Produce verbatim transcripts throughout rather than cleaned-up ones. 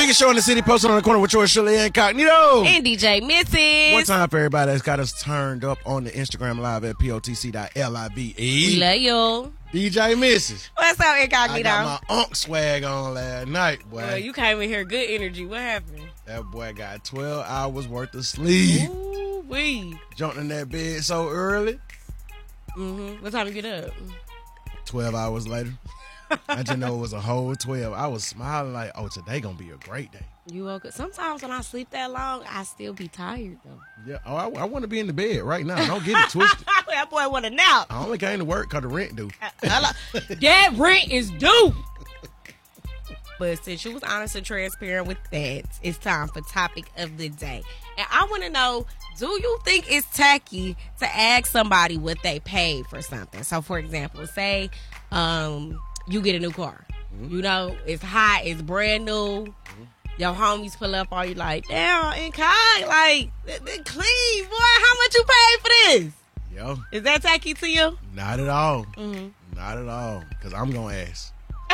biggest show in the city, posted on the corner with yours, Shirley Incognito. And D J Missus. One time for everybody that's got us turned up on the Instagram live at P O T C dot L I V E. We love you. D J Missus. What's up, Incognito? I got my Unk swag on last night, boy. Well, you came in here good energy. What happened? That boy got twelve hours worth of sleep. Ooh, wee. Jumped in that bed so early. Mm-hmm. What time you get up? twelve hours later. I just know it was a whole twelve. I was smiling like, oh, today gonna be a great day. You woke up. Sometimes when I sleep that long, I still be tired, though. Yeah, oh, I, I want to be in the bed right now. Don't get it twisted. That boy want to nap. I only came to work because the rent due. That rent is due. But since you was honest and transparent with that, it's time for topic of the day. And I want to know, do you think it's tacky to ask somebody what they paid for something? So, for example, say um, you get a new car. Mm-hmm. You know, it's hot, it's brand new. Mm-hmm. Your homies pull up on you like, damn, and Kai, like, they clean, boy. How much you paid for this? Yo. Is that tacky to you? Not at all. Mm-hmm. Not at all. Because I'm going to ask.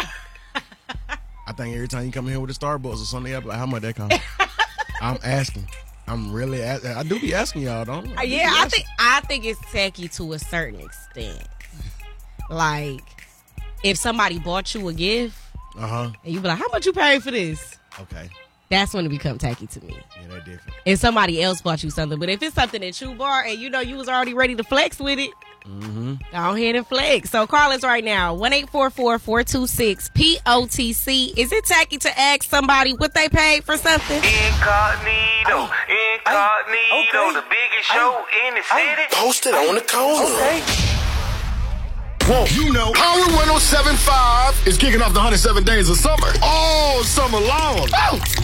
I think every time you come in here with a Starbucks or something, I'm like, how much that cost? I'm asking. I'm really asking. I do be asking y'all, don't I? I yeah, I think I think it's tacky to a certain extent. Like, if somebody bought you a gift, uh-huh, and you be like, how much you paid for this? Okay. That's when it become tacky to me. Yeah, that's different. If somebody else bought you something. But if it's something that you bought and you know you was already ready to flex with it, mm-hmm, go ahead and flex. So call us right now, one eight four four, four two six, P O T C. Is it tacky to ask somebody what they paid for something? Incognito, Incognito, okay. The biggest show I, in the city. Posted on the corner. Okay. You know, Power one oh seven point five is kicking off the one hundred seven days of summer all summer long. Oh.